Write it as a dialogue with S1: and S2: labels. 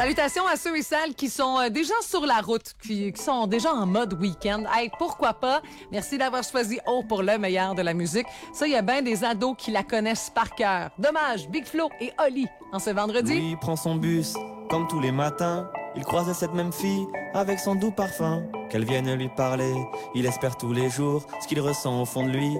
S1: Salutations à ceux et celles qui sont déjà sur la route, qui sont déjà en mode week-end. Hey, pourquoi pas? Merci d'avoir choisi O pour le meilleur de la musique. Ça, il y a bien des ados qui la connaissent par cœur. Dommage, Big Flo et Oli en ce vendredi.
S2: Lui prend son bus, comme tous les matins. Il croise cette même fille avec son doux parfum. Qu'elle vienne lui parler, il espère tous les jours ce qu'il ressent au fond de lui.